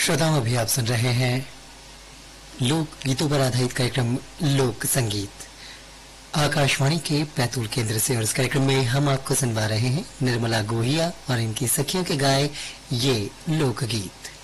श्रोताओं, अभी आप सुन रहे हैं लोक गीतों पर आधारित कार्यक्रम लोक संगीत आकाशवाणी के बैतूल केंद्र से। और इस कार्यक्रम में हम आपको सुनवा रहे हैं निर्मला गोहिया और इनकी सखियों के गाए ये लोकगीत।